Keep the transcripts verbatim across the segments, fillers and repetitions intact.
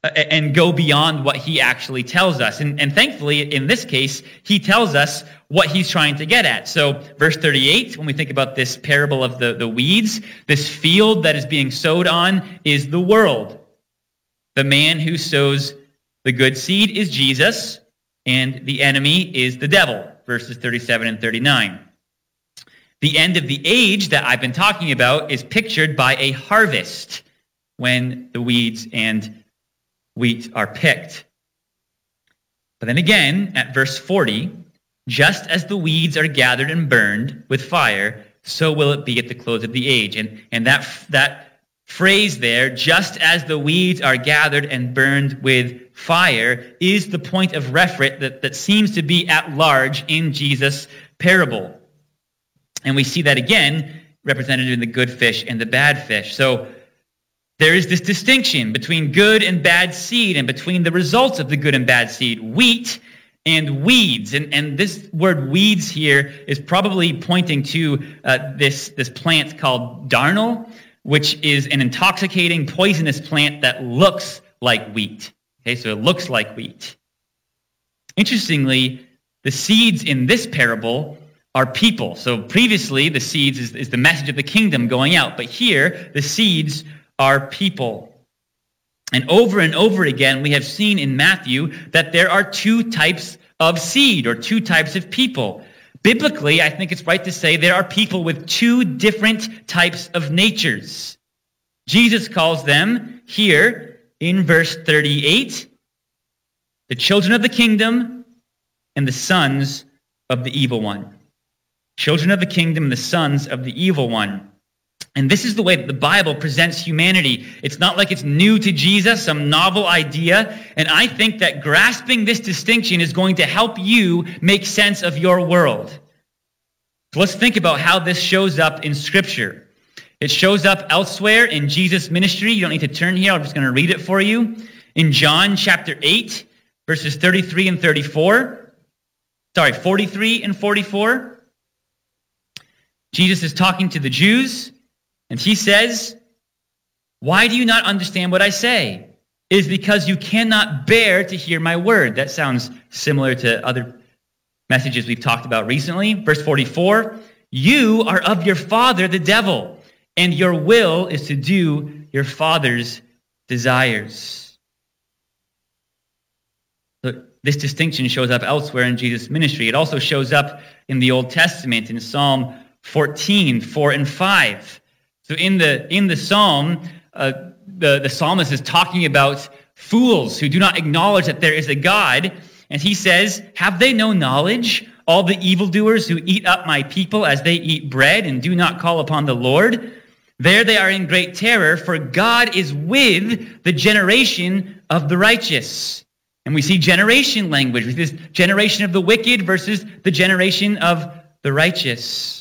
uh, and go beyond what he actually tells us. And, and thankfully, in this case, he tells us what he's trying to get at. So verse thirty-eight, when we think about this parable of the, the weeds, this field that is being sowed on is the world. The man who sows the good seed is Jesus, and the enemy is the devil, verses thirty-seven and thirty-nine. The end of the age that I've been talking about is pictured by a harvest when the weeds and wheat are picked. But then again, at verse forty, just as the weeds are gathered and burned with fire, so will it be at the close of the age. And, and that, that phrase there, just as the weeds are gathered and burned with fire, is the point of reference that, that seems to be at large in Jesus' parable. And we see that again represented in the good fish and the bad fish. So there is this distinction between good and bad seed and between the results of the good and bad seed, wheat and weeds. And, and this word weeds here is probably pointing to uh, this, this plant called darnel, which is an intoxicating, poisonous plant that looks like wheat. Okay, so it looks like wheat. Interestingly, the seeds in this parable are people. So previously, the seeds is, is the message of the kingdom going out. But here, the seeds are people. And over and over again, we have seen in Matthew that there are two types of seed or two types of people. Biblically, I think it's right to say there are people with two different types of natures. Jesus calls them here in verse thirty-eight, the children of the kingdom and the sons of the evil one. Children of the kingdom and the sons of the evil one. And this is the way that the Bible presents humanity. It's not like it's new to Jesus, some novel idea. And I think that grasping this distinction is going to help you make sense of your world. So let's think about how this shows up in Scripture. It shows up elsewhere in Jesus' ministry. You don't need to turn here. I'm just going to read it for you. In John chapter eight, verses thirty-three and thirty-four. Sorry, forty-three and forty-four. Jesus is talking to the Jews, and he says, "Why do you not understand what I say? It is because you cannot bear to hear my word." That sounds similar to other messages we've talked about recently. Verse forty-four, "You are of your father, the devil, and your will is to do your father's desires." So this distinction shows up elsewhere in Jesus' ministry. It also shows up in the Old Testament in Psalm fourteen, four and five. So in the in the psalm, uh, the, the psalmist is talking about fools who do not acknowledge that there is a God. And he says, "Have they no knowledge, all the evildoers who eat up my people as they eat bread and do not call upon the Lord? There they are in great terror, for God is with the generation of the righteous." And we see generation language, with this generation of the wicked versus the generation of the righteous.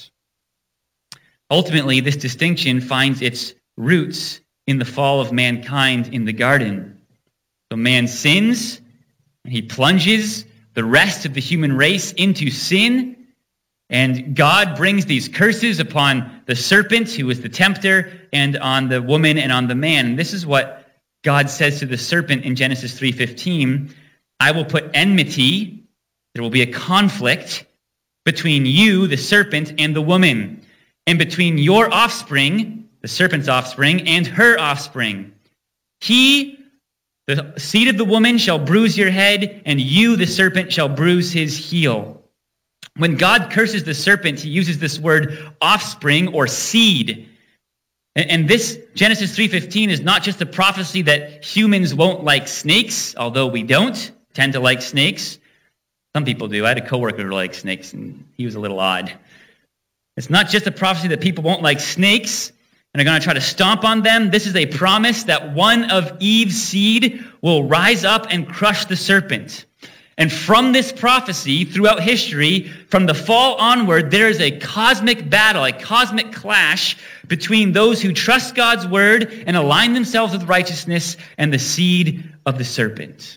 Ultimately, this distinction finds its roots in the fall of mankind in the garden. So man sins, and he plunges the rest of the human race into sin, and God brings these curses upon the serpent, who is the tempter, and on the woman and on the man. And this is what God says to the serpent in Genesis three fifteen, "I will put enmity," there will be a conflict, "between you, the serpent, and the woman, and between your offspring," the serpent's offspring, "and her offspring. He, the seed of the woman, shall bruise your head, and you, the serpent, shall bruise his heel." When God curses the serpent, he uses this word offspring or seed. And this Genesis three fifteen is not just a prophecy that humans won't like snakes, although we don't tend to like snakes. Some people do. I had a coworker who liked snakes, and he was a little odd. It's not just a prophecy that people won't like snakes and are going to try to stomp on them. This is a promise that one of Eve's seed will rise up and crush the serpent. And from this prophecy, throughout history, from the fall onward, there is a cosmic battle, a cosmic clash between those who trust God's word and align themselves with righteousness and the seed of the serpent.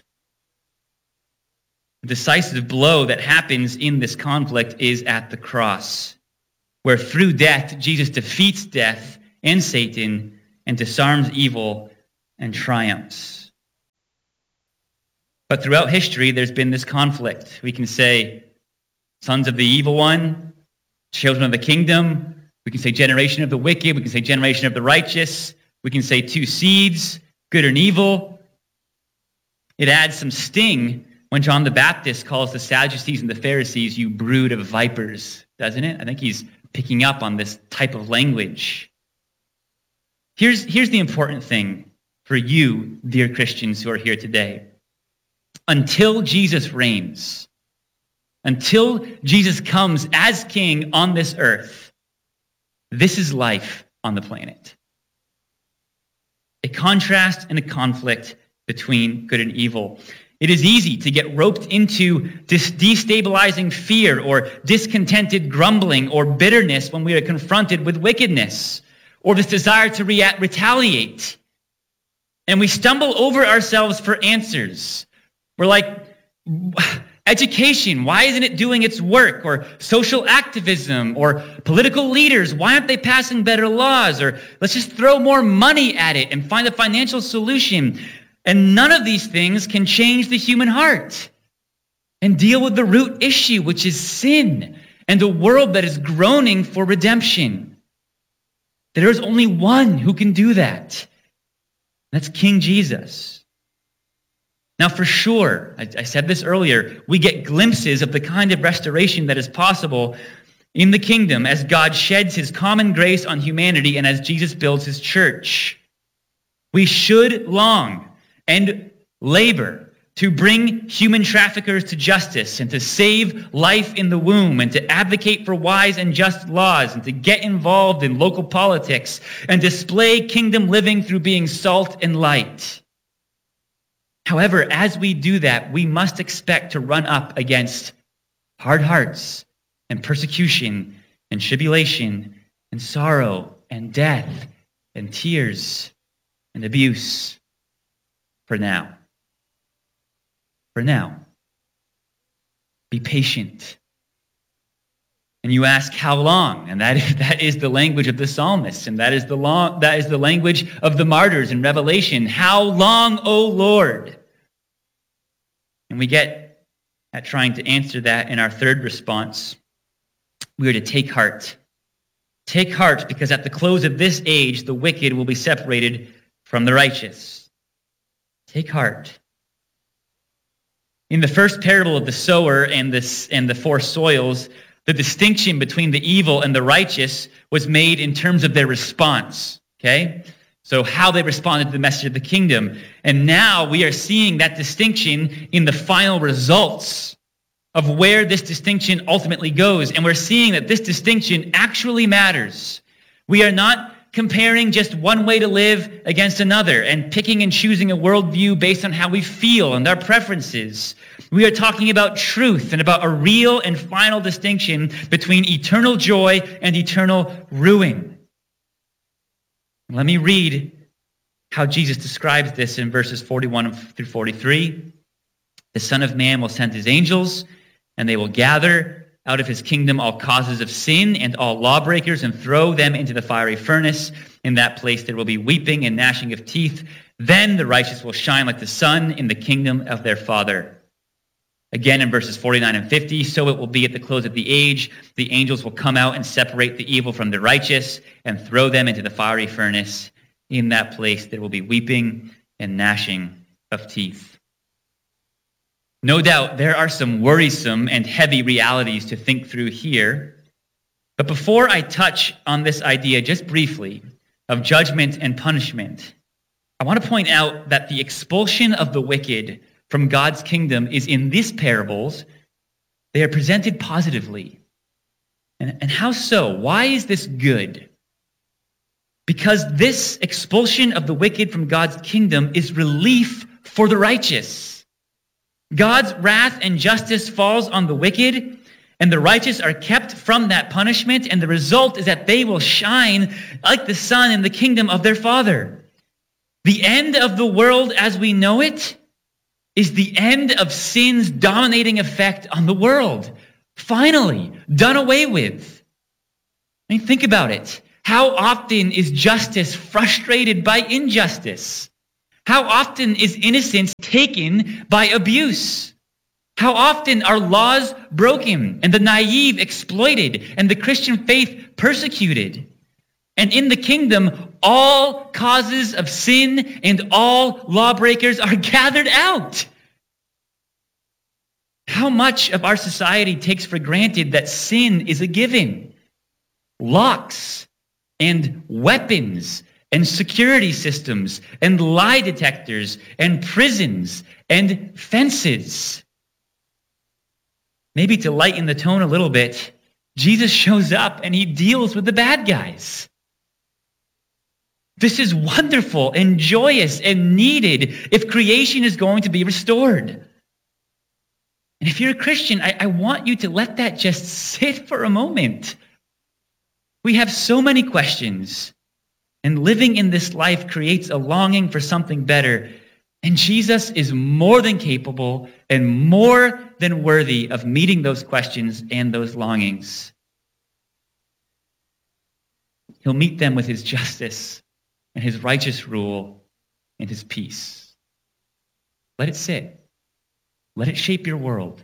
The decisive blow that happens in this conflict is at the cross, where through death, Jesus defeats death and Satan and disarms evil and triumphs. But throughout history, there's been this conflict. We can say sons of the evil one, children of the kingdom. We can say generation of the wicked. We can say generation of the righteous. We can say two seeds, good and evil. It adds some sting when John the Baptist calls the Sadducees and the Pharisees, you brood of vipers, doesn't it? I think he's picking up on this type of language. Here's, here's the important thing for you, dear Christians who are here today. Until Jesus reigns, until Jesus comes as king on this earth, this is life on the planet. A contrast and a conflict between good and evil. It is easy to get roped into this destabilizing fear or discontented grumbling or bitterness when we are confronted with wickedness or this desire to re- retaliate. And we stumble over ourselves for answers. We're like, education, why isn't it doing its work? Or social activism, or political leaders, why aren't they passing better laws? Or let's just throw more money at it and find a financial solution. And none of these things can change the human heart and deal with the root issue, which is sin and a world that is groaning for redemption. There is only one who can do that. That's King Jesus. Now, for sure, I, I said this earlier, we get glimpses of the kind of restoration that is possible in the kingdom as God sheds his common grace on humanity and as Jesus builds his church. We should long and labor to bring human traffickers to justice and to save life in the womb and to advocate for wise and just laws and to get involved in local politics and display kingdom living through being salt and light. However, as we do that, we must expect to run up against hard hearts and persecution and tribulation and sorrow and death and tears and abuse. For now. For now. Be patient. And you ask, how long? And that is, that is the language of the psalmist, and that is the long, that is the language of the martyrs in Revelation. How long, O Lord? And we get at trying to answer that in our third response. We are to take heart. Take heart, because at the close of this age, the wicked will be separated from the righteous. Take heart. In the first parable of the sower and the, and the four soils, the distinction between the evil and the righteous was made in terms of their response. Okay? So how they responded to the message of the kingdom. And now we are seeing that distinction in the final results of where this distinction ultimately goes. And we're seeing that this distinction actually matters. We are not comparing just one way to live against another and picking and choosing a worldview based on how we feel and our preferences. We are talking about truth and about a real and final distinction between eternal joy and eternal ruin. Let me read how Jesus describes this in verses forty-one through forty-three. The Son of Man will send his angels, and they will gather out of his kingdom all causes of sin and all lawbreakers and throw them into the fiery furnace. In that place there will be weeping and gnashing of teeth. Then the righteous will shine like the sun in the kingdom of their Father. Again in verses forty-nine and fifty, so it will be at the close of the age. The angels will come out and separate the evil from the righteous and throw them into the fiery furnace. In that place there will be weeping and gnashing of teeth. No doubt there are some worrisome and heavy realities to think through here. But before I touch on this idea just briefly of judgment and punishment, I want to point out that the expulsion of the wicked from God's kingdom is in these parables. They are presented positively. And, and how so? Why is this good? Because this expulsion of the wicked from God's kingdom is relief for the righteous. God's wrath and justice falls on the wicked, and the righteous are kept from that punishment, and the result is that they will shine like the sun in the kingdom of their Father. The end of the world as we know it is the end of sin's dominating effect on the world. Finally, done away with. I mean, think about it. How often is justice frustrated by injustice? How often is innocence taken by abuse? How often are laws broken and the naive exploited and the Christian faith persecuted? And in the kingdom, all causes of sin and all lawbreakers are gathered out. How much of our society takes for granted that sin is a given? Locks and weapons and security systems and lie detectors and prisons and fences. Maybe to lighten the tone a little bit, Jesus shows up and he deals with the bad guys. This is wonderful and joyous and needed if creation is going to be restored. And if you're a Christian, I, I want you to let that just sit for a moment. We have so many questions, and living in this life creates a longing for something better. And Jesus is more than capable and more than worthy of meeting those questions and those longings. He'll meet them with his justice and his righteous rule and his peace. Let it sit. Let it shape your world.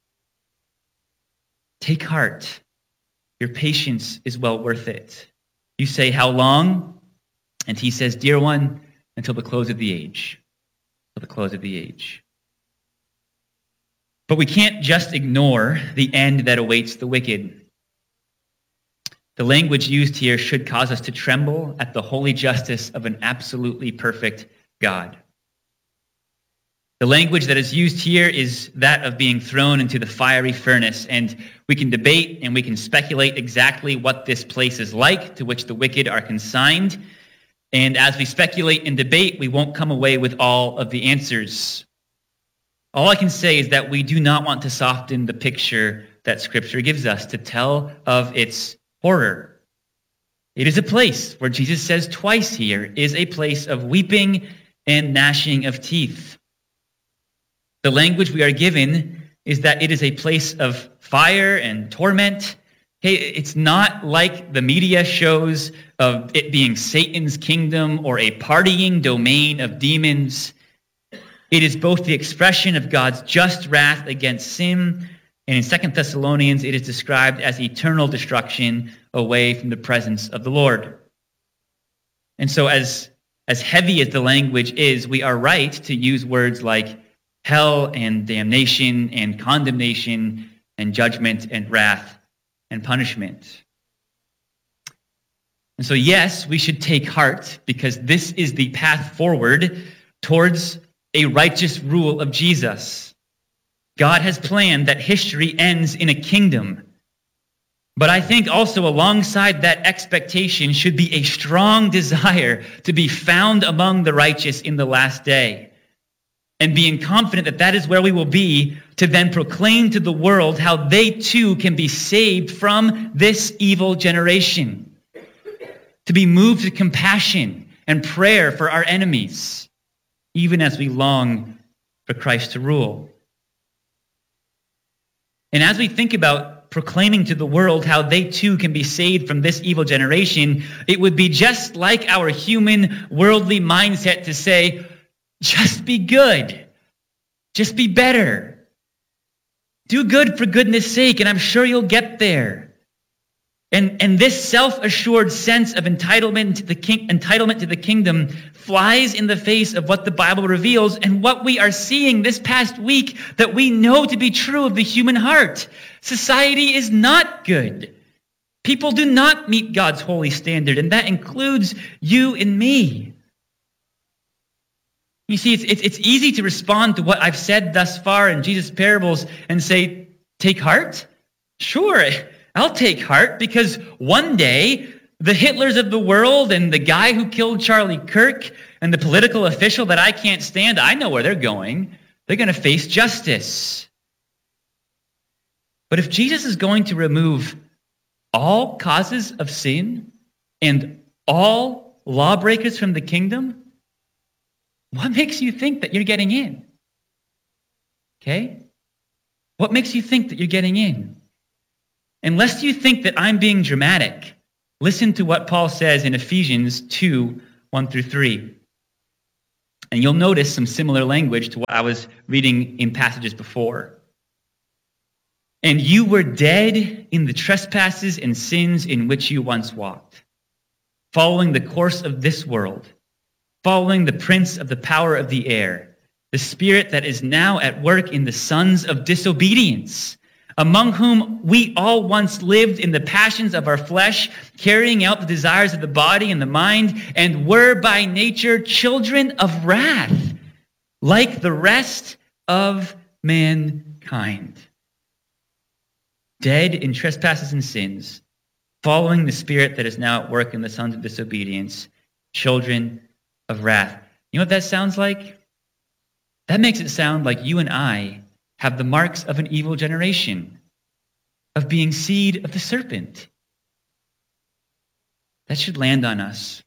Take heart. Your patience is well worth it. You say, how long? And he says, dear one, until the close of the age. Until the close of the age. But we can't just ignore the end that awaits the wicked. The language used here should cause us to tremble at the holy justice of an absolutely perfect God. The language that is used here is that of being thrown into the fiery furnace, and we can debate and we can speculate exactly what this place is like to which the wicked are consigned. And as we speculate and debate, we won't come away with all of the answers. All I can say is that we do not want to soften the picture that Scripture gives us to tell of its horror. It is a place where Jesus says twice here is a place of weeping and gnashing of teeth. The language we are given is that it is a place of fire and torment. Hey, it's not like the media shows of it being Satan's kingdom or a partying domain of demons. It is both the expression of God's just wrath against sin, and in Second Thessalonians, it is described as eternal destruction away from the presence of the Lord. And so as, as heavy as the language is, we are right to use words like hell and damnation and condemnation and judgment and wrath and punishment. And so, yes, we should take heart because this is the path forward towards a righteous rule of Jesus. God has planned that history ends in a kingdom. But I think also alongside that expectation should be a strong desire to be found among the righteous in the last day. And being confident that that is where we will be to then proclaim to the world how they too can be saved from this evil generation. To be moved to compassion and prayer for our enemies, even as we long for Christ to rule. And as we think about proclaiming to the world how they too can be saved from this evil generation, it would be just like our human worldly mindset to say, just be good. Just be better. Do good for goodness sake, and I'm sure you'll get there. And, and this self-assured sense of entitlement to the king, entitlement to the kingdom flies in the face of what the Bible reveals and what we are seeing this past week that we know to be true of the human heart. Society is not good. People do not meet God's holy standard, and that includes you and me. You see, it's, it's, it's easy to respond to what I've said thus far in Jesus' parables and say, take heart? Sure, I'll take heart, because one day the Hitlers of the world and the guy who killed Charlie Kirk and the political official that I can't stand, I know where they're going. They're going to face justice. But if Jesus is going to remove all causes of sin and all lawbreakers from the kingdom, what makes you think that you're getting in? Okay? What makes you think that you're getting in? Unless you think that I'm being dramatic, listen to what Paul says in Ephesians two, one through three. And you'll notice some similar language to what I was reading in passages before. And you were dead in the trespasses and sins in which you once walked, following the course of this world, following the prince of the power of the air, the spirit that is now at work in the sons of disobedience, among whom we all once lived in the passions of our flesh, carrying out the desires of the body and the mind, and were by nature children of wrath, like the rest of mankind. Dead in trespasses and sins, following the spirit that is now at work in the sons of disobedience, children of wrath. You know what that sounds like? That makes it sound like you and I have the marks of an evil generation, of being seed of the serpent. That should land on us.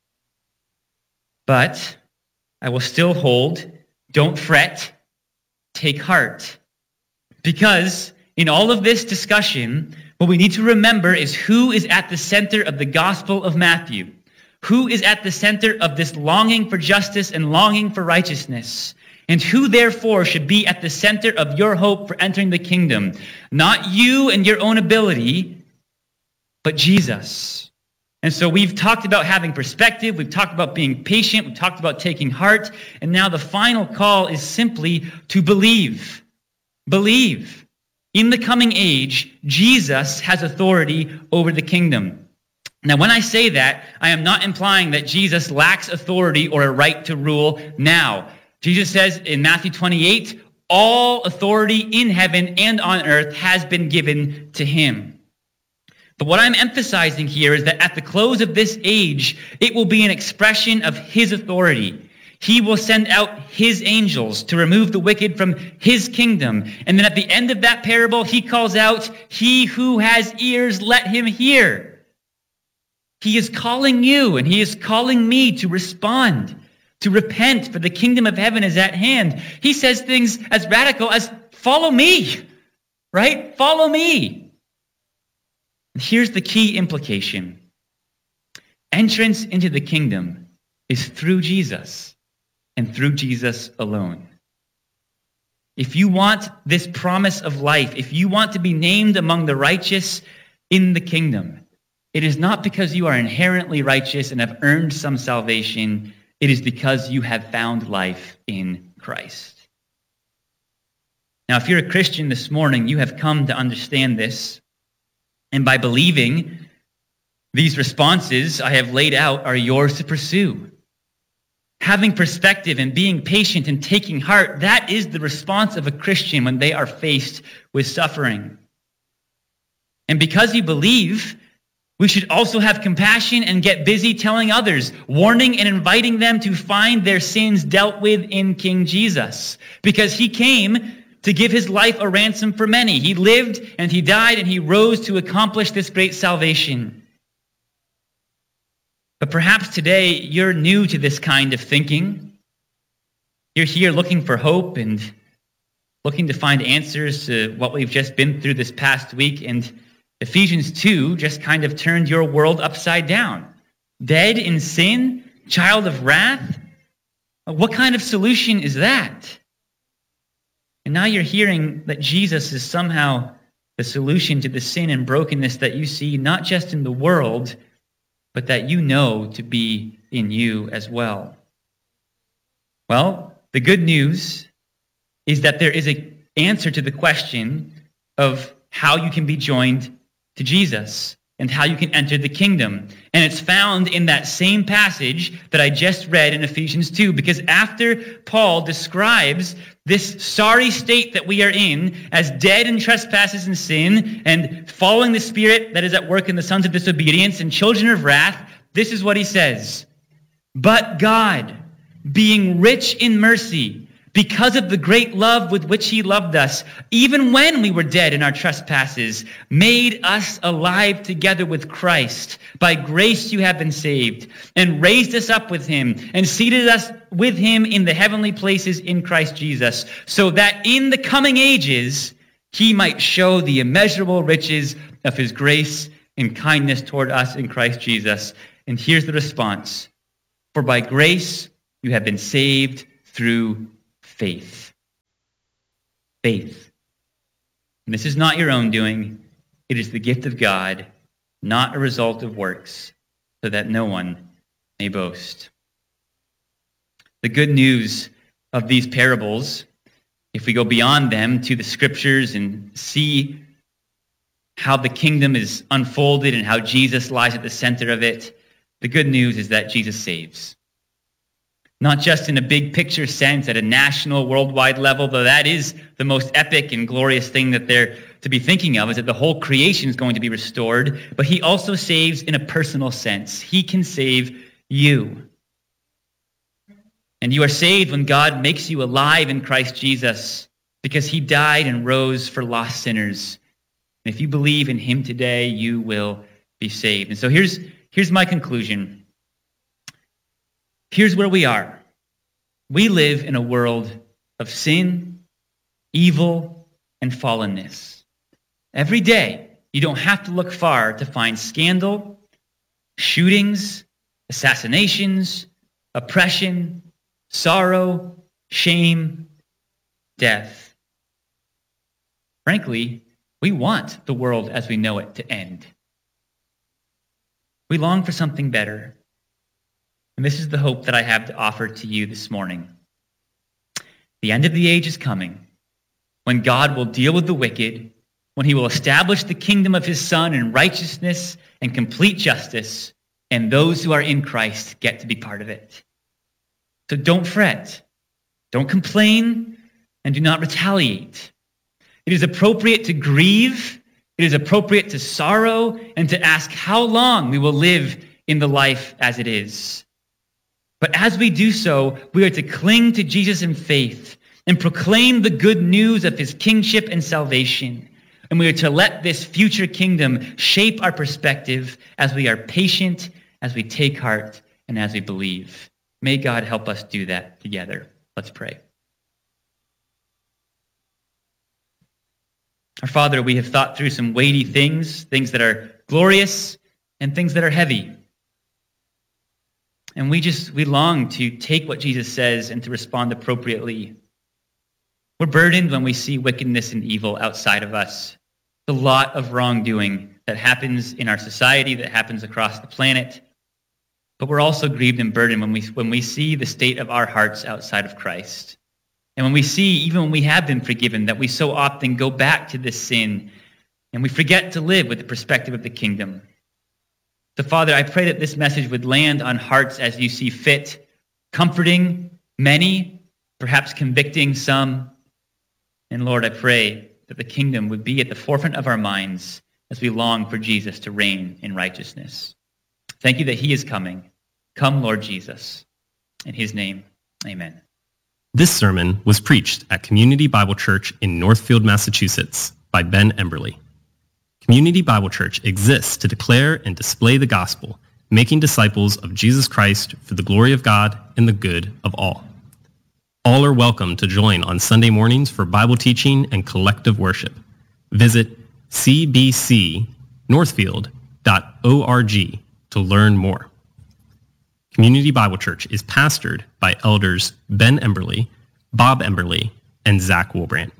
But I will still hold, don't fret, take heart. Because in all of this discussion, what we need to remember is who is at the center of the Gospel of Matthew. Who is at the center of this longing for justice and longing for righteousness. And who therefore should be at the center of your hope for entering the kingdom. Not you and your own ability, but Jesus. And so we've talked about having perspective, we've talked about being patient, we've talked about taking heart, and now the final call is simply to believe. Believe. In the coming age, Jesus has authority over the kingdom. Now, when I say that, I am not implying that Jesus lacks authority or a right to rule now. Jesus says in Matthew twenty-eight, all authority in heaven and on earth has been given to him. But what I'm emphasizing here is that at the close of this age, it will be an expression of his authority. He will send out his angels to remove the wicked from his kingdom. And then at the end of that parable, he calls out, he who has ears, let him hear. He is calling you and he is calling me to respond, to repent, for the kingdom of heaven is at hand. He says things as radical as, follow me, right? Follow me. And here's the key implication. Entrance into the kingdom is through Jesus. And through Jesus alone. If you want this promise of life, if you want to be named among the righteous in the kingdom, it is not because you are inherently righteous and have earned some salvation. It is because you have found life in Christ. Now, if you're a Christian this morning, you have come to understand this. And by believing, these responses I have laid out are yours to pursue. Having perspective and being patient and taking heart, that is the response of a Christian when they are faced with suffering. And because you believe, we should also have compassion and get busy telling others, warning and inviting them to find their sins dealt with in King Jesus. Because he came to give his life a ransom for many. He lived and he died and he rose to accomplish this great salvation. But perhaps today you're new to this kind of thinking. You're here looking for hope and looking to find answers to what we've just been through this past week. And Ephesians two just kind of turned your world upside down. Dead in sin, child of wrath. What kind of solution is that? And now you're hearing that Jesus is somehow the solution to the sin and brokenness that you see, not just in the world, but that you know to be in you as well. Well, the good news is that there is an answer to the question of how you can be joined to Jesus and how you can enter the kingdom. And it's found in that same passage that I just read in Ephesians two, because after Paul describes this sorry state that we are in as dead in trespasses and sin and following the spirit that is at work in the sons of disobedience and children of wrath, this is what he says. But God, being rich in mercy, because of the great love with which he loved us, even when we were dead in our trespasses, made us alive together with Christ. By grace you have been saved, and raised us up with him, and seated us with him in the heavenly places in Christ Jesus, so that in the coming ages he might show the immeasurable riches of his grace and kindness toward us in Christ Jesus. And here's the response. For by grace you have been saved through faith. Faith. And this is not your own doing. It is the gift of God, not a result of works, so that no one may boast. The good news of these parables, if we go beyond them to the scriptures and see how the kingdom is unfolded and how Jesus lies at the center of it, the good news is that Jesus saves. Not just in a big picture sense at a national, worldwide level, though that is the most epic and glorious thing that they're to be thinking of, is that the whole creation is going to be restored, but he also saves in a personal sense. He can save you. And you are saved when God makes you alive in Christ Jesus, because he died and rose for lost sinners. And if you believe in him today, you will be saved. And so here's, here's my conclusion. Here's where we are. We live in a world of sin, evil, and fallenness. Every day, you don't have to look far to find scandal, shootings, assassinations, oppression, sorrow, shame, death. Frankly, we want the world as we know it to end. We long for something better. And this is the hope that I have to offer to you this morning. The end of the age is coming, when God will deal with the wicked, when he will establish the kingdom of his Son in righteousness and complete justice, and those who are in Christ get to be part of it. So don't fret, don't complain, and do not retaliate. It is appropriate to grieve, it is appropriate to sorrow, and to ask how long we will live in the life as it is. But as we do so, we are to cling to Jesus in faith and proclaim the good news of his kingship and salvation. And we are to let this future kingdom shape our perspective as we are patient, as we take heart, and as we believe. May God help us do that together. Let's pray. Our Father, we have thought through some weighty things, things that are glorious and things that are heavy. And we just, we long to take what Jesus says and to respond appropriately. We're burdened when we see wickedness and evil outside of us. There's a lot of wrongdoing that happens in our society, that happens across the planet. But we're also grieved and burdened when we, when we see the state of our hearts outside of Christ. And when we see, even when we have been forgiven, that we so often go back to this sin and we forget to live with the perspective of the kingdom. So, Father, I pray that this message would land on hearts as you see fit, comforting many, perhaps convicting some. And Lord, I pray that the kingdom would be at the forefront of our minds as we long for Jesus to reign in righteousness. Thank you that he is coming. Come, Lord Jesus. In his name, amen. This sermon was preached at Community Bible Church in Northfield, Massachusetts by Ben Emberley. Community Bible Church exists to declare and display the gospel, making disciples of Jesus Christ for the glory of God and the good of all. All are welcome to join on Sunday mornings for Bible teaching and collective worship. Visit c b c northfield dot org to learn more. Community Bible Church is pastored by elders Ben Emberley, Bob Emberley, and Zach Wilbrandt.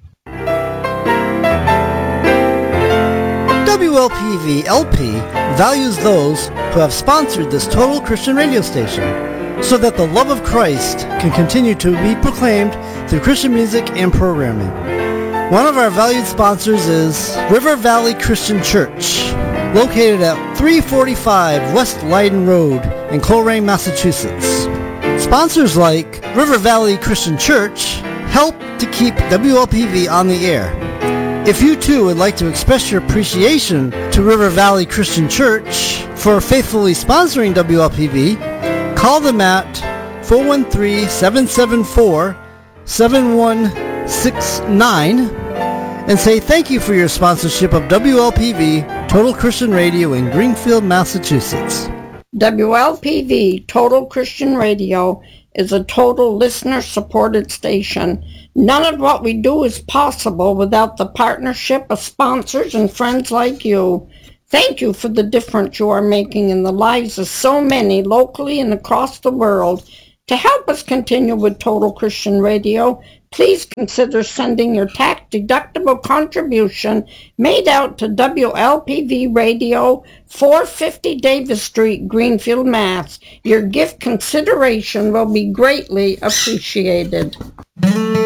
W L P V L P values those who have sponsored this Total Christian radio station so that the love of Christ can continue to be proclaimed through Christian music and programming. One of our valued sponsors is River Valley Christian Church, located at three forty-five West Leiden Road in Coleraine, Massachusetts. Sponsors like River Valley Christian Church help to keep W L P V on the air. If you too would like to express your appreciation to River Valley Christian Church for faithfully sponsoring W L P V, call them at four one three, seven seven four, seven one six nine and say thank you for your sponsorship of W L P V Total Christian Radio in Greenfield, Massachusetts. W L P V Total Christian Radio is a total listener-supported station. None of what we do is possible without the partnership of sponsors and friends like you. Thank you for the difference you are making in the lives of so many locally and across the world. To help us continue with Total Christian Radio, please consider sending your tax-deductible contribution made out to W L P V Radio, four fifty Davis Street, Greenfield, Mass. Your gift consideration will be greatly appreciated.